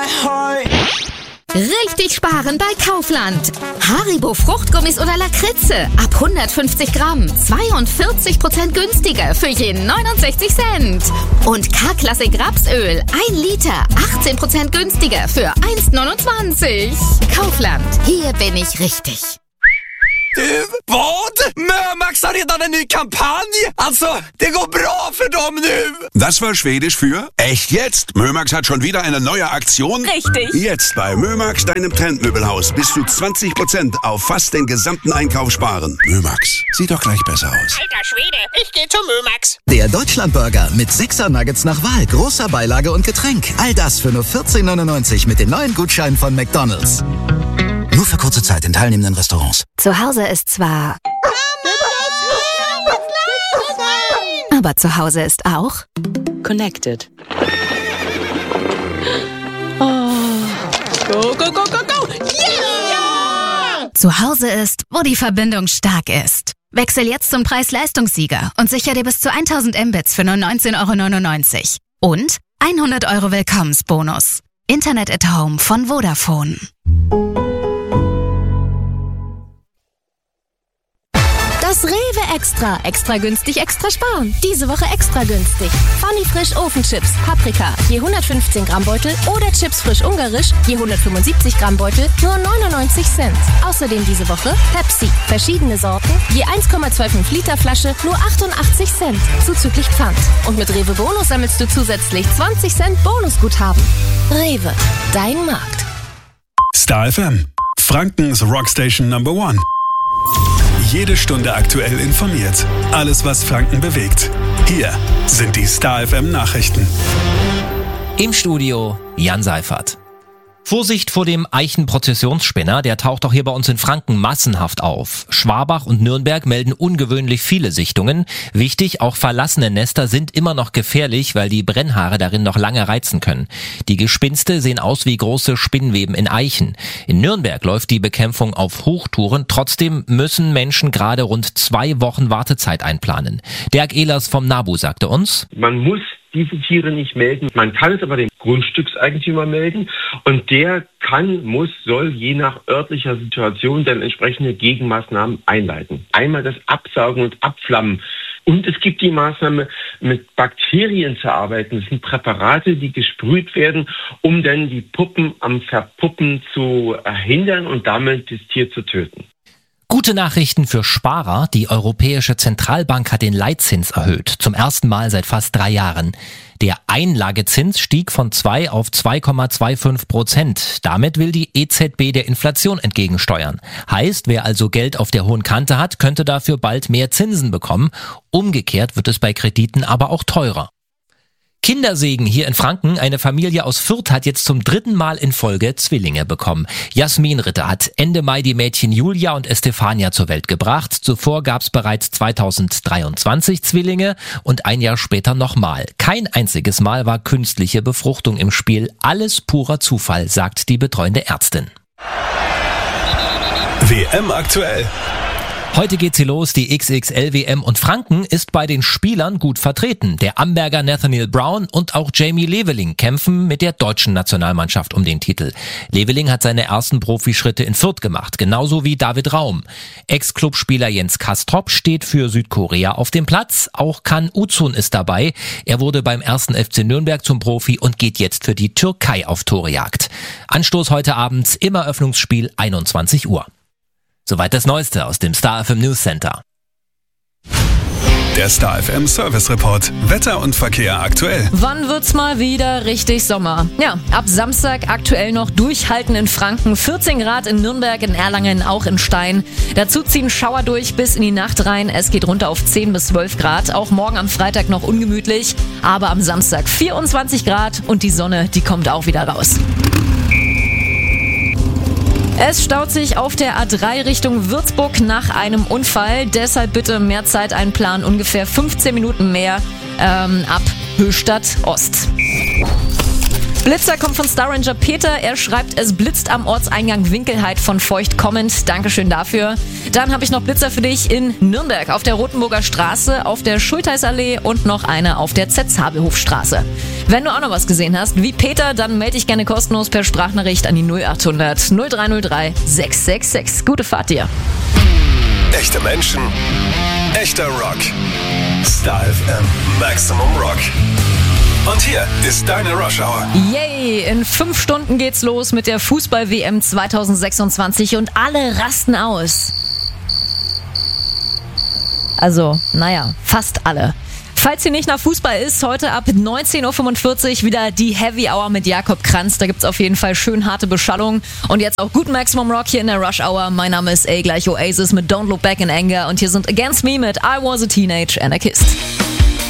Richtig sparen bei Kaufland. Haribo Fruchtgummis oder Lakritze ab 150 Gramm. 42% günstiger für jeden 69 Cent. Und K-Klassik Rapsöl 1 Liter. 18% günstiger für 1,29. Kaufland. Hier bin ich richtig. Vad? Mömax har redan en ny kampanj? Alltså, det går bra für dem nu! Das war Schwedisch für echt jetzt. Mömax hat schon wieder eine neue Aktion. Richtig. Jetzt bei Mömax, deinem Trendmöbelhaus, bis zu 20% auf fast den gesamten Einkauf sparen. Mömax, sieht doch gleich besser aus. Alter Schwede, ich geh zu Mömax. Der Deutschlandburger mit 6er Nuggets nach Wahl, großer Beilage und Getränk. All das für nur 14,99 mit den neuen Gutscheinen von McDonald's. Nur für kurze Zeit in teilnehmenden Restaurants. Zu Hause ist zwar... Aber zu Hause ist auch... Connected. Oh. Go, go, go, go, go! Yeah! Zu Hause ist, wo die Verbindung stark ist. Wechsel jetzt zum Preis-Leistungssieger und sichere dir bis zu 1000 Mbits für nur 19,99 €. Und 100 € Willkommensbonus. Internet at Home von Vodafone. Das Rewe Extra. Extra günstig, extra sparen. Diese Woche extra günstig. Funny Frisch Ofenchips, Paprika, je 115 Gramm Beutel oder Chips frisch ungarisch, je 175 Gramm Beutel, nur 99 Cent. Außerdem diese Woche Pepsi, verschiedene Sorten, je 1,25 Liter Flasche, nur 88 Cent, zuzüglich Pfand. Und mit Rewe Bonus sammelst du zusätzlich 20 Cent Bonusguthaben. Rewe, dein Markt. Star FM, Frankens Rockstation Number 1. Jede Stunde aktuell informiert. Alles, was Franken bewegt. Hier sind die Star FM Nachrichten. Im Studio Jan Seifert. Vorsicht vor dem Eichenprozessionsspinner, der taucht auch hier bei uns in Franken massenhaft auf. Schwabach und Nürnberg melden ungewöhnlich viele Sichtungen. Wichtig, auch verlassene Nester sind immer noch gefährlich, weil die Brennhaare darin noch lange reizen können. Die Gespinste sehen aus wie große Spinnweben in Eichen. In Nürnberg läuft die Bekämpfung auf Hochtouren. Trotzdem müssen Menschen gerade rund 2 Wochen Wartezeit einplanen. Dirk Ehlers vom NABU sagte uns: Man muss diese Tiere nicht melden. Man kann es aber dem Grundstückseigentümer melden und der soll je nach örtlicher Situation dann entsprechende Gegenmaßnahmen einleiten. Einmal das Absaugen und Abflammen. Und es gibt die Maßnahme, mit Bakterien zu arbeiten. Das sind Präparate, die gesprüht werden, um dann die Puppen am Verpuppen zu hindern und damit das Tier zu töten. Gute Nachrichten für Sparer. Die Europäische Zentralbank hat den Leitzins erhöht. Zum ersten Mal seit fast 3 Jahren. Der Einlagezins stieg von 2 auf 2,25%. Damit will die EZB der Inflation entgegensteuern. Heißt, wer also Geld auf der hohen Kante hat, könnte dafür bald mehr Zinsen bekommen. Umgekehrt wird es bei Krediten aber auch teurer. Kindersegen hier in Franken. Eine Familie aus Fürth hat jetzt zum 3. Mal in Folge Zwillinge bekommen. Jasmin Ritter hat Ende Mai die Mädchen Julia und Estefania zur Welt gebracht. Zuvor gab es bereits 2023 Zwillinge und 1 Jahr später nochmal. Kein einziges Mal war künstliche Befruchtung im Spiel. Alles purer Zufall, sagt die betreuende Ärztin. WM aktuell. Heute geht sie los, die XXL-WM, und Franken ist bei den Spielern gut vertreten. Der Amberger Nathaniel Brown und auch Jamie Leveling kämpfen mit der deutschen Nationalmannschaft um den Titel. Leveling hat seine ersten Profischritte in Fürth gemacht, genauso wie David Raum. Ex-Clubspieler Jens Kastrop steht für Südkorea auf dem Platz. Auch Can Uzun ist dabei. Er wurde beim 1. FC Nürnberg zum Profi und geht jetzt für die Türkei auf Torejagd. Anstoß heute Abend im Eröffnungsspiel 21 Uhr. Soweit das Neueste aus dem Star FM News Center. Der Star FM Service Report. Wetter und Verkehr aktuell. Wann wird's mal wieder richtig Sommer? Ja, ab Samstag aktuell noch durchhalten in Franken. 14 Grad in Nürnberg, in Erlangen, auch in Stein. Dazu ziehen Schauer durch bis in die Nacht rein. Es geht runter auf 10 bis 12 Grad. Auch morgen am Freitag noch ungemütlich. Aber am Samstag 24 Grad und die Sonne, die kommt auch wieder raus. Es staut sich auf der A3 Richtung Würzburg nach einem Unfall. Deshalb bitte mehr Zeit einplanen, ungefähr 15 Minuten mehr ab Höchstadt Ost. Blitzer kommt von Star Ranger Peter. Er schreibt, es blitzt am Ortseingang Winkelheit von Feucht kommend. Dankeschön dafür. Dann habe ich noch Blitzer für dich in Nürnberg auf der Rotenburger Straße, auf der Schultheißallee und noch eine auf der Zetzhabelhofstraße. Wenn du auch noch was gesehen hast, wie Peter, dann melde dich gerne kostenlos per Sprachnachricht an die 0800 0303 666. Gute Fahrt dir. Echte Menschen, echter Rock. Star FM Maximum Rock. Und hier ist deine Rush Hour. Yay! In 5 Stunden geht's los mit der Fußball-WM 2026 und alle rasten aus. Also, naja, fast alle. Falls ihr nicht nach Fußball ist, heute ab 19.45 Uhr wieder die Heavy Hour mit Jakob Kranz. Da gibt's auf jeden Fall schön harte Beschallung. Und jetzt auch guten Maximum Rock hier in der Rush Hour. Mein Name ist A = Oasis mit Don't Look Back in Anger. Und hier sind Against Me mit I Was a Teenage Anarchist.